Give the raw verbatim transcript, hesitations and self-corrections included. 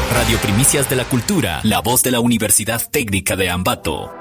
Radio Primicias de la Cultura, la voz de la Universidad Técnica de Ambato.